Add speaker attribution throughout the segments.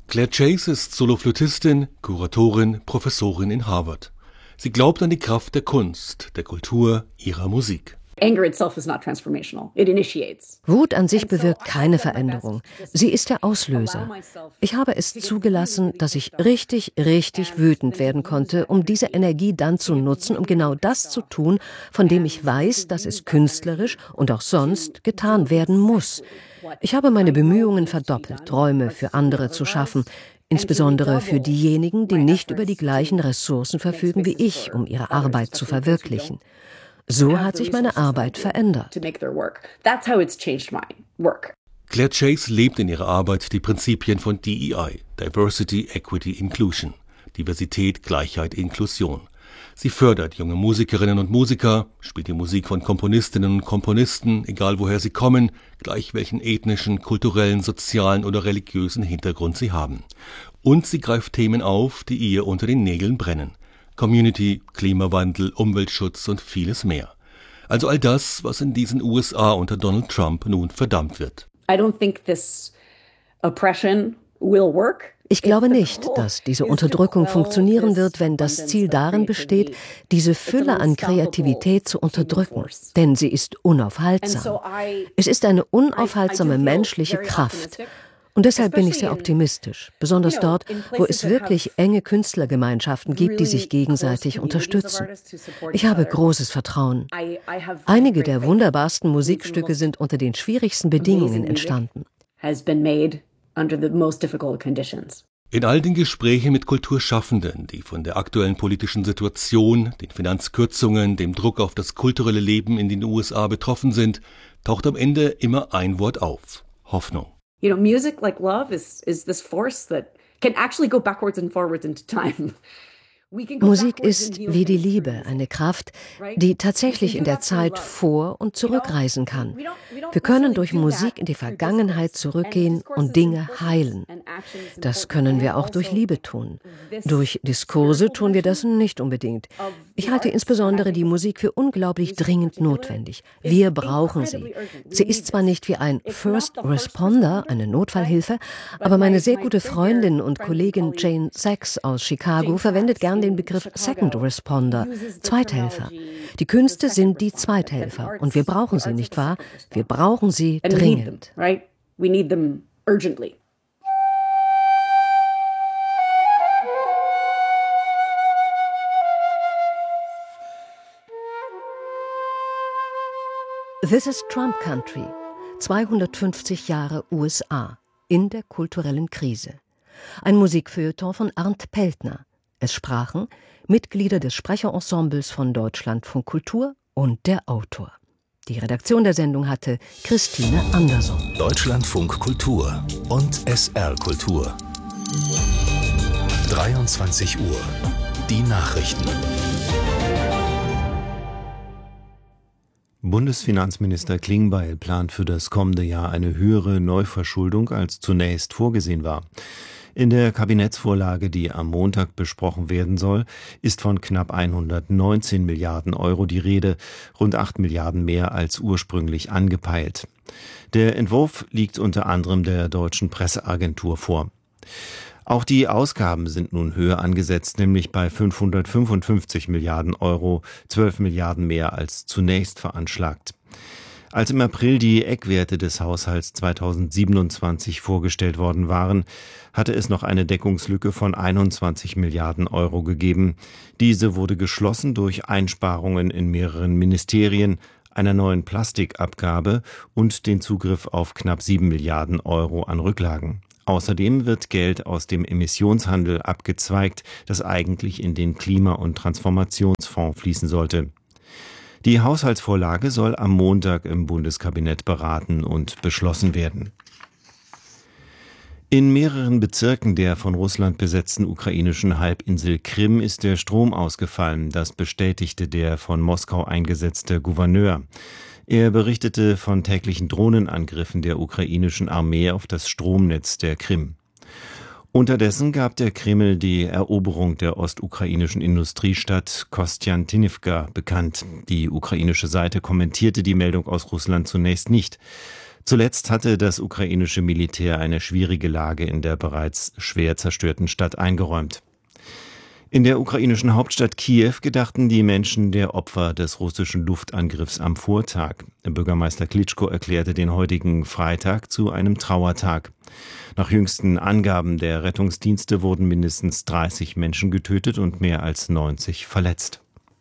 Speaker 1: Claire Chase ist Soloflötistin, Kuratorin, Professorin in Harvard. Sie glaubt an die Kraft der Kunst, der Kultur, ihrer Musik.
Speaker 2: Wut an sich bewirkt keine Veränderung. Sie ist der Auslöser. Ich habe es zugelassen, dass ich richtig wütend werden konnte, um diese Energie dann zu nutzen, um genau das zu tun, von dem ich weiß, dass es künstlerisch und auch sonst getan werden muss. Ich habe meine Bemühungen verdoppelt, Räume für andere zu schaffen, insbesondere für diejenigen, die nicht über die gleichen Ressourcen verfügen wie ich, um ihre Arbeit zu verwirklichen. So hat sich meine Arbeit verändert.
Speaker 1: Claire Chase lebt in ihrer Arbeit die Prinzipien von DEI, Diversity, Equity, Inclusion, Diversität, Gleichheit, Inklusion. Sie fördert junge Musikerinnen und Musiker, spielt die Musik von Komponistinnen und Komponisten, egal woher sie kommen, gleich welchen ethnischen, kulturellen, sozialen oder religiösen Hintergrund sie haben. Und sie greift Themen auf, die ihr unter den Nägeln brennen. Community, Klimawandel, Umweltschutz und vieles mehr. Also all das, was in diesen USA unter Donald Trump nun verdammt wird.
Speaker 2: Ich glaube nicht, dass diese Unterdrückung funktionieren wird, wenn das Ziel darin besteht, diese Fülle an Kreativität zu unterdrücken. Denn sie ist unaufhaltsam. Es ist eine unaufhaltsame menschliche Kraft. Und deshalb bin ich sehr optimistisch, besonders dort, wo es wirklich enge Künstlergemeinschaften gibt, die sich gegenseitig unterstützen. Ich habe großes Vertrauen. Einige der wunderbarsten Musikstücke sind unter den schwierigsten Bedingungen entstanden.
Speaker 1: In all den Gesprächen mit Kulturschaffenden, die von der aktuellen politischen Situation, den Finanzkürzungen, dem Druck auf das kulturelle Leben in den USA betroffen sind, taucht am Ende immer ein Wort auf: Hoffnung.
Speaker 3: Music like love is this force that can actually go backwards and forwards into time.
Speaker 2: Musik ist wie die Liebe, eine Kraft, die tatsächlich in der Zeit vor- und zurückreisen kann. Wir können durch Musik in die Vergangenheit zurückgehen und Dinge heilen. Das können wir auch durch Liebe tun. Durch Diskurse tun wir das nicht unbedingt. Ich halte insbesondere die Musik für unglaublich dringend notwendig. Wir brauchen sie. Sie ist zwar nicht wie ein First Responder, eine Notfallhilfe, aber meine sehr gute Freundin und Kollegin Jane Sachs aus Chicago verwendet gern den Begriff Second Responder, Zweithelfer. Die Künste sind die Zweithelfer und wir brauchen sie, nicht wahr? Wir brauchen sie dringend. This is Trump Country, 250 Jahre USA in der kulturellen Krise. Ein Musikfeuilleton von Arndt Peltner. Es sprachen Mitglieder des Sprecherensembles von Deutschlandfunk Kultur und der Autor. Die Redaktion der Sendung hatte Christine Anderson.
Speaker 4: Deutschlandfunk Kultur und SR Kultur. 23 Uhr. Die Nachrichten.
Speaker 5: Bundesfinanzminister Klingbeil plant für das kommende Jahr eine höhere Neuverschuldung als zunächst vorgesehen war. In der Kabinettsvorlage, die am Montag besprochen werden soll, ist von knapp 119 Milliarden Euro die Rede, rund 8 Milliarden mehr als ursprünglich angepeilt. Der Entwurf liegt unter anderem der Deutschen Presseagentur vor. Auch die Ausgaben sind nun höher angesetzt, nämlich bei 555 Milliarden Euro, 12 Milliarden mehr als zunächst veranschlagt. Als im April die Eckwerte des Haushalts 2027 vorgestellt worden waren, hatte es noch eine Deckungslücke von 21 Milliarden Euro gegeben. Diese wurde geschlossen durch Einsparungen in mehreren Ministerien, einer neuen Plastikabgabe und den Zugriff auf knapp 7 Milliarden Euro an Rücklagen. Außerdem wird Geld aus dem Emissionshandel abgezweigt, das eigentlich in den Klima- und Transformationsfonds fließen sollte. Die Haushaltsvorlage soll am Montag im Bundeskabinett beraten und beschlossen werden. In mehreren Bezirken der von Russland besetzten ukrainischen Halbinsel Krim ist der Strom ausgefallen. Das bestätigte der von Moskau eingesetzte Gouverneur. Er berichtete von täglichen Drohnenangriffen der ukrainischen Armee auf das Stromnetz der Krim. Unterdessen gab der Kreml die Eroberung der ostukrainischen Industriestadt Kostjantinivka bekannt. Die ukrainische Seite kommentierte die Meldung aus Russland zunächst nicht. Zuletzt hatte das ukrainische Militär eine schwierige Lage in der bereits schwer zerstörten Stadt eingeräumt. In der ukrainischen Hauptstadt Kiew gedachten die Menschen der Opfer des russischen Luftangriffs am Vortag. Bürgermeister Klitschko erklärte den heutigen Freitag zu einem Trauertag. Nach jüngsten Angaben der Rettungsdienste wurden mindestens 30 Menschen getötet und mehr als 90 verletzt.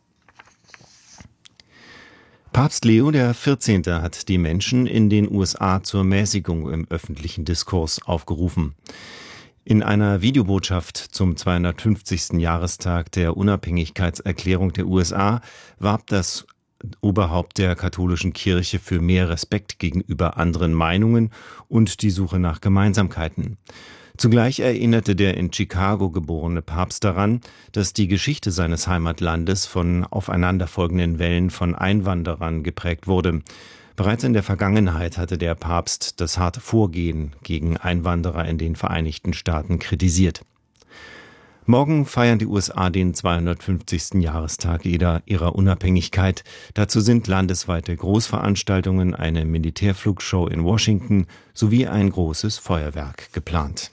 Speaker 5: Papst Leo XIV. Hat die Menschen in den USA zur Mäßigung im öffentlichen Diskurs aufgerufen. In einer Videobotschaft zum 250. Jahrestag der Unabhängigkeitserklärung der USA warb das Oberhaupt der katholischen Kirche für mehr Respekt gegenüber anderen Meinungen und die Suche nach Gemeinsamkeiten. Zugleich erinnerte der in Chicago geborene Papst daran, dass die Geschichte seines Heimatlandes von aufeinanderfolgenden Wellen von Einwanderern geprägt wurde. Bereits in der Vergangenheit hatte der Papst das harte Vorgehen gegen Einwanderer in den Vereinigten Staaten kritisiert. Morgen feiern die USA den 250. Jahrestag ihrer Unabhängigkeit. Dazu sind landesweite Großveranstaltungen, eine Militärflugshow in Washington sowie ein großes Feuerwerk geplant.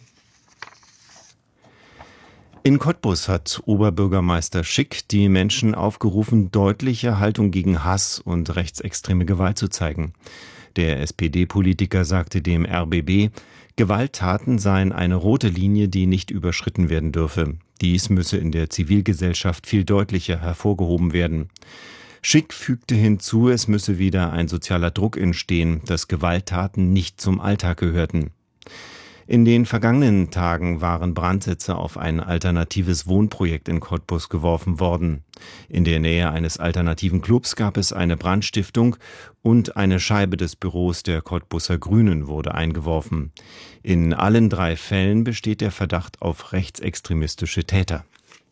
Speaker 5: In Cottbus hat Oberbürgermeister Schick die Menschen aufgerufen, deutliche Haltung gegen Hass und rechtsextreme Gewalt zu zeigen. Der SPD-Politiker sagte dem RBB, Gewalttaten seien eine rote Linie, die nicht überschritten werden dürfe. Dies müsse in der Zivilgesellschaft viel deutlicher hervorgehoben werden. Schick fügte hinzu, es müsse wieder ein sozialer Druck entstehen, dass Gewalttaten nicht zum Alltag gehörten. In den vergangenen Tagen waren Brandsätze auf ein alternatives Wohnprojekt in Cottbus geworfen worden. In der Nähe eines alternativen Clubs gab es eine Brandstiftung und eine Scheibe des Büros der Cottbuser Grünen wurde eingeworfen. In allen 3 Fällen besteht der Verdacht auf rechtsextremistische Täter.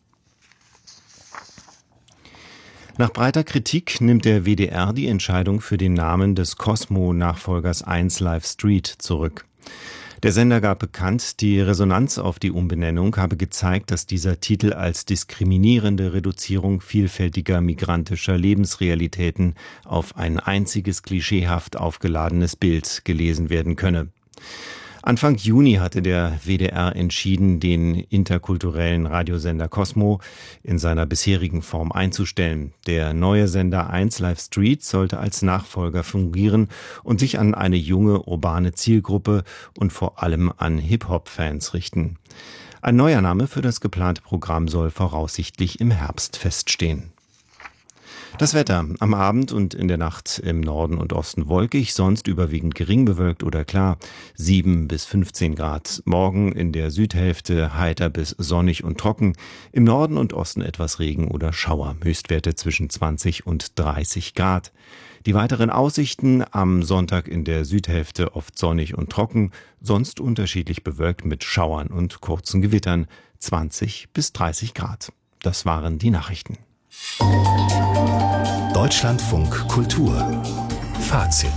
Speaker 5: Nach breiter Kritik nimmt der WDR die Entscheidung für den Namen des Cosmo-Nachfolgers 1 Live Street zurück. Der Sender gab bekannt, die Resonanz auf die Umbenennung habe gezeigt, dass dieser Titel als diskriminierende Reduzierung vielfältiger migrantischer Lebensrealitäten auf ein einziges klischeehaft aufgeladenes Bild gelesen werden könne. Anfang Juni hatte der WDR entschieden, den interkulturellen Radiosender Cosmo in seiner bisherigen Form einzustellen. Der neue Sender 1 Live Street sollte als Nachfolger fungieren und sich an eine junge, urbane Zielgruppe und vor allem an Hip-Hop-Fans richten. Ein neuer Name für das geplante Programm soll voraussichtlich im Herbst feststehen. Das Wetter: am Abend und in der Nacht im Norden und Osten wolkig, sonst überwiegend gering bewölkt oder klar, 7 bis 15 Grad. Morgen in der Südhälfte heiter bis sonnig und trocken, im Norden und Osten etwas Regen oder Schauer, Höchstwerte zwischen 20 und 30 Grad. Die weiteren Aussichten: am Sonntag in der Südhälfte oft sonnig und trocken, sonst unterschiedlich bewölkt mit Schauern und kurzen Gewittern, 20 bis 30 Grad. Das waren die Nachrichten.
Speaker 4: Deutschlandfunk Kultur Fazit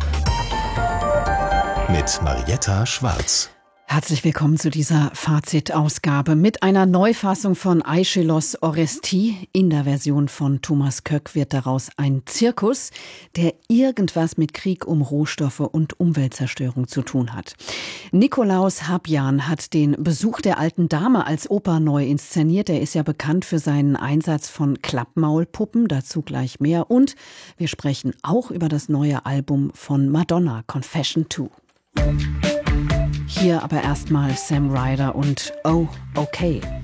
Speaker 4: mit Marietta Schwarz.
Speaker 6: Herzlich willkommen zu dieser Fazit-Ausgabe mit einer Neufassung von Aeschylos Orestie. In der Version von Thomas Köck wird daraus ein Zirkus, der irgendwas mit Krieg um Rohstoffe und Umweltzerstörung zu tun hat. Nikolaus Habjan hat den Besuch der alten Dame als Oper neu inszeniert. Er ist ja bekannt für seinen Einsatz von Klappmaulpuppen, dazu gleich mehr. Und wir sprechen auch über das neue Album von Madonna, Confession 2. Hier aber erstmal Sam Ryder und Oh, okay.